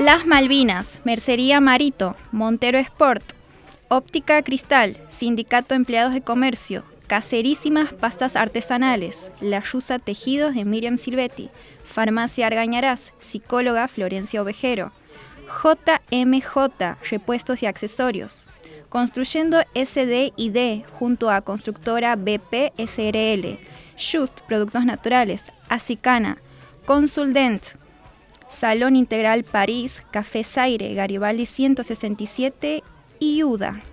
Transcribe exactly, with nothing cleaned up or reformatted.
Las Malvinas, Mercería Marito, Montero Sport, Óptica Cristal, Sindicato de Empleados de Comercio, Caserísimas Pastas Artesanales, La Yusa Tejidos de Miriam Silvetti, Farmacia Argañarás, Psicóloga Florencia Ovejero, J M J, Repuestos y Accesorios, Construyendo S D y D junto a Constructora B P S R L, Just Productos Naturales, Acicana, Consuldent, Salón Integral París, Café Zaire, Garibaldi ciento sesenta y siete y U D A.